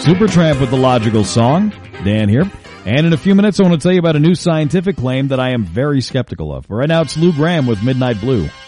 Supertramp with the Logical Song. Dan here. And in a few minutes, I want to tell you about a new scientific claim that I am very skeptical of. But right now, it's Lou Gramm with Midnight Blue.